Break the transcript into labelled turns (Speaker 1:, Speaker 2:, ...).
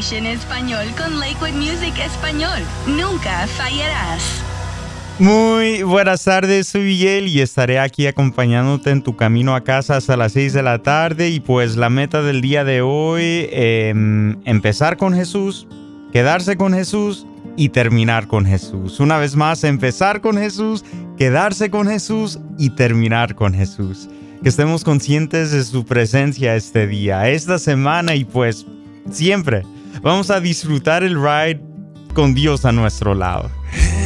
Speaker 1: Station Español con Lakewood Music Español. Nunca fallarás.
Speaker 2: Muy buenas tardes, soy Miguel y estaré aquí acompañándote en tu camino a casa hasta las 6 de la tarde. Y pues la meta del día de hoy, empezar con Jesús, quedarse con Jesús y terminar con Jesús. Una vez más, empezar con Jesús, quedarse con Jesús y terminar con Jesús. Que estemos conscientes de su presencia este día, esta semana y pues siempre vamos a disfrutar el ride con Dios a nuestro lado.